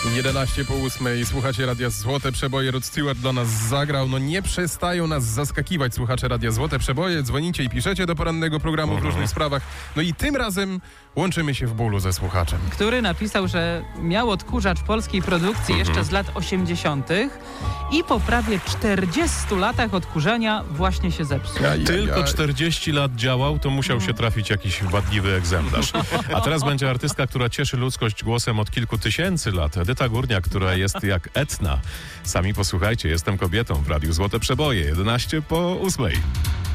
11 po 8. Słuchacie Radia Złote Przeboje. Rod Stewart dla nas zagrał. No nie przestają nas zaskakiwać słuchacze Radia Złote Przeboje. Dzwonicie i piszecie do porannego programu w różnych sprawach. No i tym razem łączymy się w bólu ze słuchaczem. Który napisał, że miał odkurzacz polskiej produkcji jeszcze z lat 80. i po prawie 40 latach odkurzania właśnie się zepsuł. Tylko 40 lat działał, to musiał się trafić jakiś wadliwy egzemplarz. A teraz będzie artystka, która cieszy ludzkość głosem od kilku tysięcy lat. Edyta Górniak, która jest jak Etna. Sami posłuchajcie, jestem kobietą w Radiu Złote Przeboje, 11 po 8.